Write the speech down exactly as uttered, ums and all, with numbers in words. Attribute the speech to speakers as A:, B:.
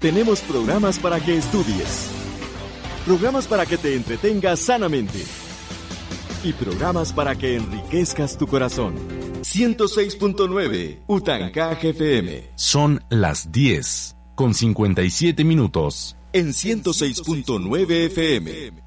A: tenemos programas para que estudies, programas para que te entretengas sanamente y programas para que enriquezcas tu corazón. ciento seis punto nueve Utancaje F M.
B: Son las diez con cincuenta y siete minutos.
A: En ciento seis punto nueve F M.